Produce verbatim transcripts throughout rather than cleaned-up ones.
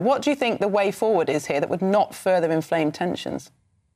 What do you think the way forward is here that would not further inflame tensions?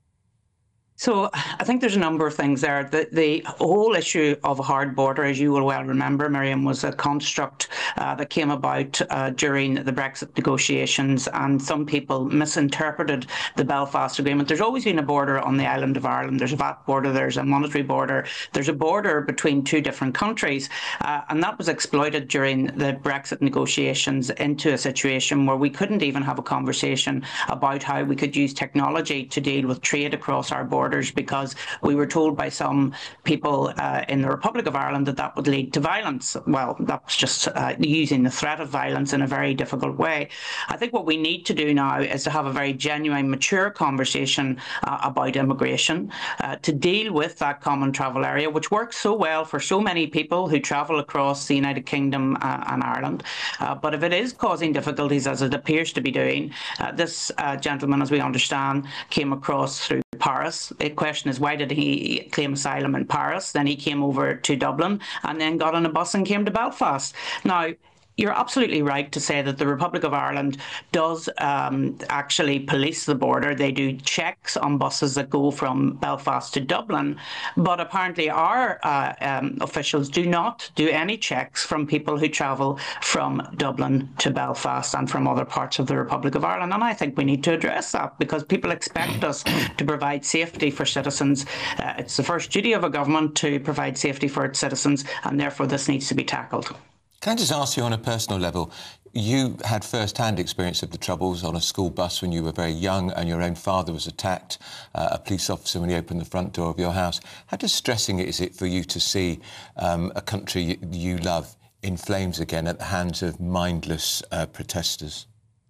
So I think there's a number of things there. The, the whole issue of a hard border, as you will well remember, Miriam, was a construct uh, that came about uh, during the Brexit negotiations, and some people misinterpreted the Belfast Agreement. There's always been a border on the island of Ireland. There's a V A T border, there's a monetary border, there's a border between two different countries, uh, and that was exploited during the Brexit negotiations into a situation where we couldn't even have a conversation about how we could use technology to deal with trade across our border. Because we were told by some people uh, in the Republic of Ireland that that would lead to violence. Well, that was just uh, using the threat of violence in a very difficult way. I think what we need to do now is to have a very genuine, mature conversation uh, about immigration, uh, to deal with that common travel area, which works so well for so many people who travel across the United Kingdom uh, and Ireland. Uh, but if it is causing difficulties, as it appears to be doing, uh, this uh, gentleman, as we understand, came across through Paris. The question is, why did he claim asylum in Paris? Then he came over to Dublin and then got on a bus and came to Belfast. Now, you're absolutely right to say that the Republic of Ireland does um, actually police the border. They do checks on buses that go from Belfast to Dublin, but apparently our uh, um, officials do not do any checks from people who travel from Dublin to Belfast and from other parts of the Republic of Ireland. And I think we need to address that, because people expect us to provide safety for citizens. Uh, it's the first duty of a government to provide safety for its citizens, and therefore this needs to be tackled. Can I just ask you on a personal level, you had first-hand experience of the Troubles on a school bus when you were very young, and your own father was attacked, uh, a police officer, when he opened the front door of your house. How distressing is it for you to see um, a country you, you love in flames again at the hands of mindless uh, protesters?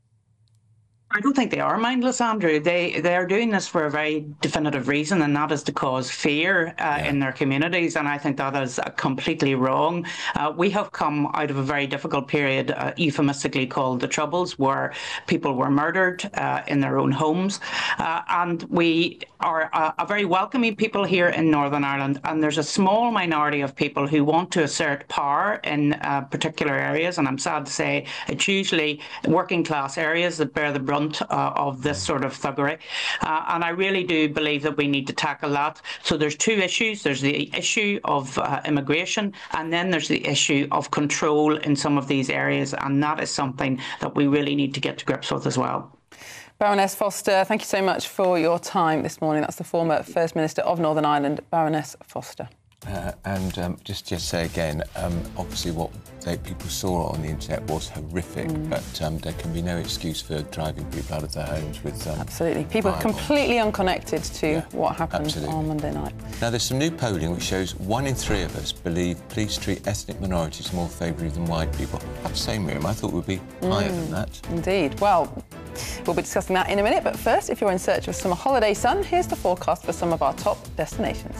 I don't think they are mindless, Andrew. They they are doing this for a very definitive reason, and that is to cause fear uh, yeah. in their communities. And I think that is uh, completely wrong. Uh, we have come out of a very difficult period, uh, euphemistically called the Troubles, where people were murdered uh, in their own homes. Uh, and we are a, a very welcoming people here in Northern Ireland. And there's a small minority of people who want to assert power in uh, particular areas. And I'm sad to say it's usually working class areas that bear the brunt Uh, of this sort of thuggery. Uh, and I really do believe that we need to tackle that. So there's two issues. There's the issue of uh, immigration, and then there's the issue of control in some of these areas. And that is something that we really need to get to grips with as well. Baroness Foster, thank you so much for your time this morning. That's the former First Minister of Northern Ireland, Baroness Foster. Uh, and um, just just say again, um, obviously what they, people saw on the internet was horrific, mm. but um, there can be no excuse for driving people out of their homes with um, absolutely people are completely unconnected to yeah, what happened absolutely. on Monday night. Now there's some new polling which shows one in three of us believe police treat ethnic minorities more favourably than white people. I have to say, Miriam, I thought we'd be mm. higher than that. Indeed. Well, we'll be discussing that in a minute, but first, if you're in search of some holiday sun, here's the forecast for some of our top destinations.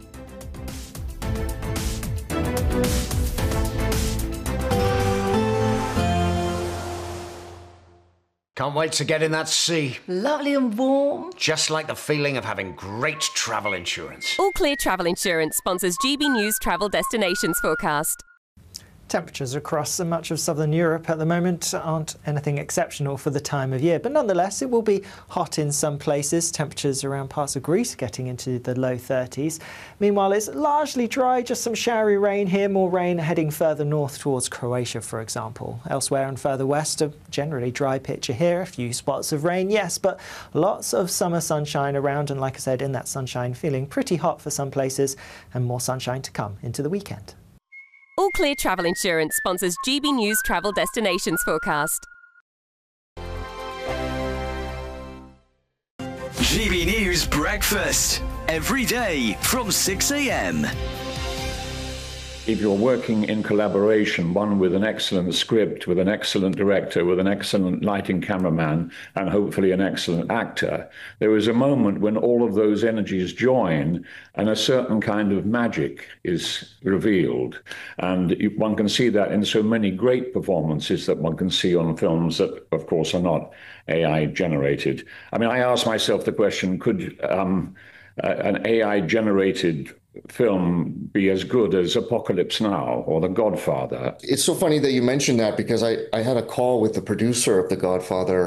Can't wait to get in that sea. Lovely and warm. Just like the feeling of having great travel insurance. All Clear Travel Insurance sponsors G B News Travel Destinations Forecast. Temperatures across much of southern Europe at the moment aren't anything exceptional for the time of year, but nonetheless it will be hot in some places. Temperatures around parts of Greece getting into the low thirties. Meanwhile, it's largely dry, just some showery rain here, more rain heading further north towards Croatia, for example. Elsewhere and further west, a generally dry picture here, a few spots of rain, yes, but lots of summer sunshine around, and like I said, in that sunshine feeling pretty hot for some places, and more sunshine to come into the weekend. All Clear Travel Insurance sponsors G B News Travel Destinations Forecast. G B News Breakfast. Every day from six a m. If you're working in collaboration, one with an excellent script, with an excellent director, with an excellent lighting cameraman, and hopefully an excellent actor, there is a moment when all of those energies join and a certain kind of magic is revealed. And one can see that in so many great performances that one can see on films that, of course, are not A I generated. I mean, I ask myself the question, could um, an A I generated film be as good as Apocalypse Now or The Godfather? It's so funny that you mentioned that, because I, I had a call with the producer of The Godfather